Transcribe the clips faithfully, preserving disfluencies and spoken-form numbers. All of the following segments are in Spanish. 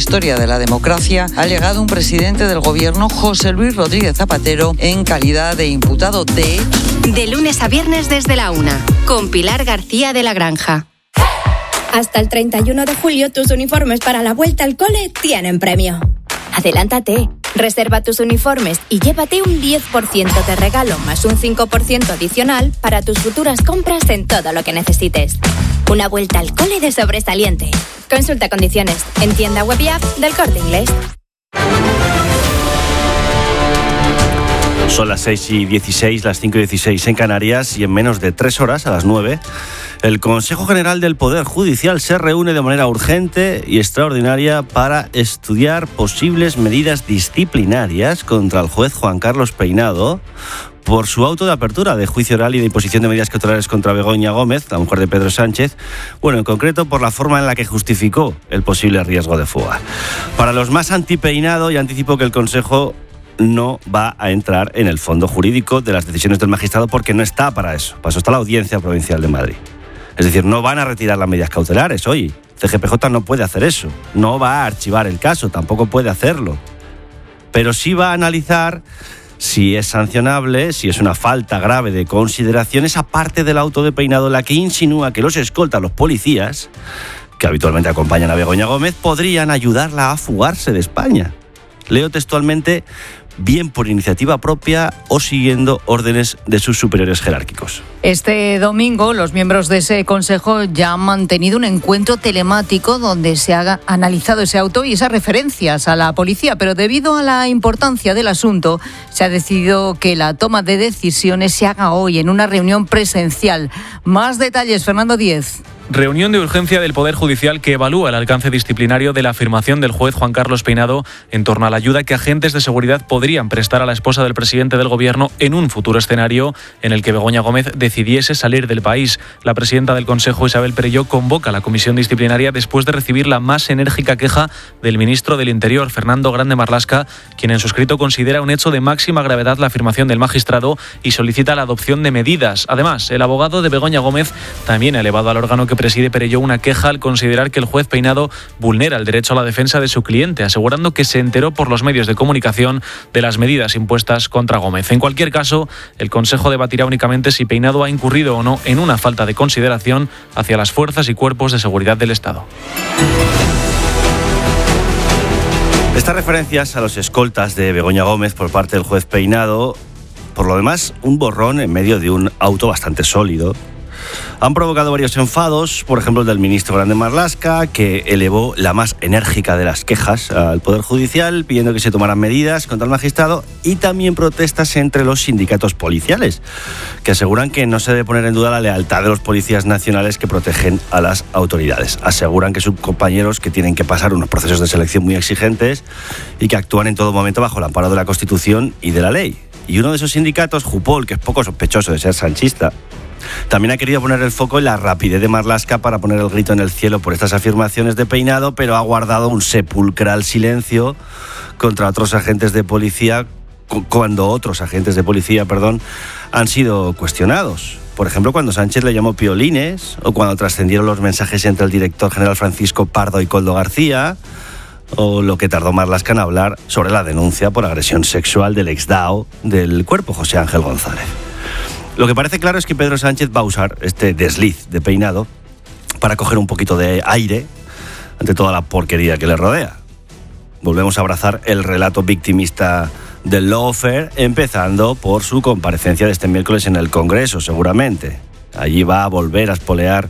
historia de la democracia, ha llegado un presidente del gobierno, José Luis Rodríguez Zapatero, en calidad de imputado. De De lunes a viernes desde la una, con Pilar García de la Granja. Hasta el treinta y uno de julio tus uniformes para la vuelta al cole tienen premio. Adelántate, reserva tus uniformes y llévate un diez por ciento de regalo más un cinco por ciento adicional para tus futuras compras en todo lo que necesites. Una vuelta al cole de sobresaliente. Consulta condiciones en tienda web y app del Corte Inglés. Son las seis y dieciséis, las cinco y dieciséis en Canarias, y en menos de tres horas, a las nueve, el Consejo General del Poder Judicial se reúne de manera urgente y extraordinaria para estudiar posibles medidas disciplinarias contra el juez Juan Carlos Peinado por su auto de apertura de juicio oral y de imposición de medidas cautelares contra Begoña Gómez, la mujer de Pedro Sánchez, bueno, en concreto por la forma en la que justificó el posible riesgo de fuga. Para los más anti-Peinado, ya anticipo que el Consejo no va a entrar en el fondo jurídico de las decisiones del magistrado porque no está para eso. Para eso está la Audiencia Provincial de Madrid. Es decir, no van a retirar las medidas cautelares. Oye, C G P J no puede hacer eso. No va a archivar el caso, tampoco puede hacerlo. Pero sí va a analizar si es sancionable, si es una falta grave de consideración, esa parte del auto de Peinado en la que insinúa que los escoltas, los policías, que habitualmente acompañan a Begoña Gómez, podrían ayudarla a fugarse de España. Leo textualmente: bien por iniciativa propia o siguiendo órdenes de sus superiores jerárquicos. Este domingo los miembros de ese consejo ya han mantenido un encuentro telemático donde se ha analizado ese auto y esas referencias a la policía, pero debido a la importancia del asunto se ha decidido que la toma de decisiones se haga hoy en una reunión presencial. Más detalles, Fernando Díez. Reunión de urgencia del Poder Judicial que evalúa el alcance disciplinario de la afirmación del juez Juan Carlos Peinado en torno a la ayuda que agentes de seguridad podrían prestar a la esposa del presidente del Gobierno en un futuro escenario en el que Begoña Gómez decidiese salir del país. La presidenta del Consejo, Isabel Perelló, convoca a la comisión disciplinaria después de recibir la más enérgica queja del ministro del Interior, Fernando Grande Marlaska, quien en su escrito considera un hecho de máxima gravedad la afirmación del magistrado y solicita la adopción de medidas. Además, el abogado de Begoña Gómez también ha elevado al órgano que preside Perelló una queja al considerar que el juez Peinado vulnera el derecho a la defensa de su cliente, asegurando que se enteró por los medios de comunicación de las medidas impuestas contra Gómez. En cualquier caso, el Consejo debatirá únicamente si Peinado ha incurrido o no en una falta de consideración hacia las fuerzas y cuerpos de seguridad del Estado. Estas referencias a los escoltas de Begoña Gómez por parte del juez Peinado, por lo demás, un borrón en medio de un auto bastante sólido, han provocado varios enfados, por ejemplo el del ministro Grande Marlaska, que elevó la más enérgica de las quejas al Poder Judicial pidiendo que se tomaran medidas contra el magistrado, y también protestas entre los sindicatos policiales, que aseguran que no se debe poner en duda la lealtad de los policías nacionales que protegen a las autoridades. Aseguran que sus compañeros que tienen que pasar unos procesos de selección muy exigentes y que actúan en todo momento bajo el amparo de la Constitución y de la ley. Y uno de esos sindicatos, Jupol, que es poco sospechoso de ser sanchista, también ha querido poner el foco en la rapidez de Marlaska para poner el grito en el cielo por estas afirmaciones de Peinado, pero ha guardado un sepulcral silencio contra otros agentes de policía cuando otros agentes de policía, perdón, han sido cuestionados. Por ejemplo, cuando Sánchez le llamó piolines, o cuando trascendieron los mensajes entre el director general Francisco Pardo y Koldo García, o lo que tardó Marlaska en hablar sobre la denuncia por agresión sexual del exdao del Cuerpo, José Ángel González. Lo que parece claro es que Pedro Sánchez va a usar este desliz de Peinado para coger un poquito de aire ante toda la porquería que le rodea. Volvemos a abrazar el relato victimista del lawfare, empezando por su comparecencia de este miércoles en el Congreso, seguramente. Allí va a volver a espolear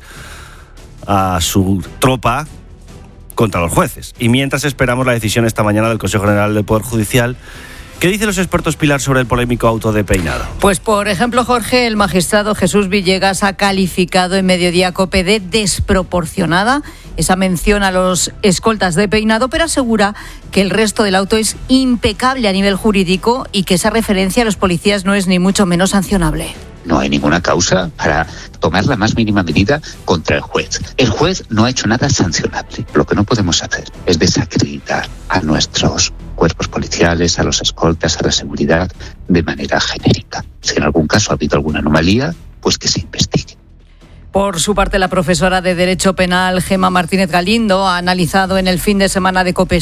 a su tropa contra los jueces. Y mientras esperamos la decisión esta mañana del Consejo General del Poder Judicial, ¿qué dicen los expertos, Pilar, sobre el polémico auto de Peinado? Pues, por ejemplo, Jorge, el magistrado Jesús Villegas ha calificado en Mediodía COPE de desproporcionada esa mención a los escoltas de Peinado, pero asegura que el resto del auto es impecable a nivel jurídico y que esa referencia a los policías no es ni mucho menos sancionable. No hay ninguna causa para tomar la más mínima medida contra el juez. El juez no ha hecho nada sancionable. Lo que no podemos hacer es desacreditar a nuestros cuerpos policiales, a los escoltas, a la seguridad de manera genérica. Si en algún caso ha habido alguna anomalía, pues que se investigue. Por su parte, la profesora de Derecho Penal, Gemma Martínez Galindo, ha analizado en el fin de semana de COPE